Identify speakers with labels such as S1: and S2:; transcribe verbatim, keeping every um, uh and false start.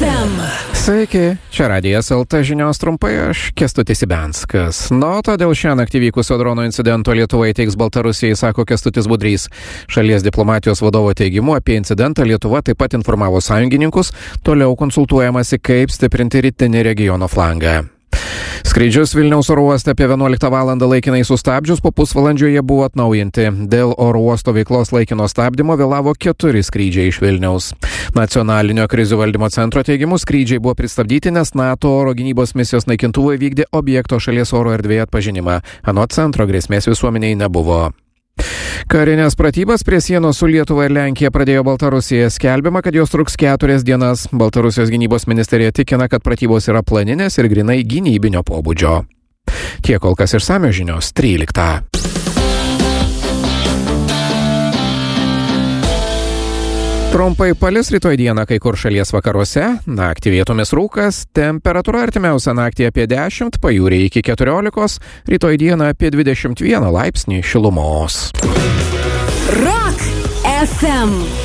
S1: M.
S2: Sveiki, čia Radijas L T žinios trumpai, aš Kęstutis Ibenskas. Nu, todėl šiąnakt įvykusio drono incidento Lietuvai teiks Baltarusijai, sako Kęstutis Budrys. Šalies diplomatijos vadovo teigimu apie incidentą Lietuva taip pat informavo sąjungininkus, toliau konsultuojamasi, kaip stiprinti rytinį regiono flangą. Skrydžius Vilniaus oro uoste apie vienuoliktą valandą laikinai sustabdžius, po pusvalandžio jie buvo atnaujinti. Dėl oro uosto veiklos laikino stabdymo vėlavo keturi skrydžiai iš Vilniaus. Nacionalinio krizių valdymo centro teigimu skrydžiai buvo pristabdyti, nes NATO oro gynybos misijos naikintuvai vykdė objekto šalies oro erdvėje atpažinimą. Anot centro grėsmės visuomeniai nebuvo. Karinės pratybas prie sienos su Lietuva ir Lenkija pradėjo Baltarusija. Skelbiama, kad jos truks keturias dienas. Baltarusijos gynybos ministerija tikina, kad pratybos yra planinės ir grinai gynybinio pobūdžio. Tiek kol kas išsamios žinios tryliktą. Trumpai palis rytoj dieną kai kur šalies vakaruose, naktį vietomis rūkas, temperatūra artimiausią naktį apie dešimt, pajūryje iki keturiolikos, rytoj dieną apie dvidešimt vieną laipsnį šilumos.
S1: Rock F M.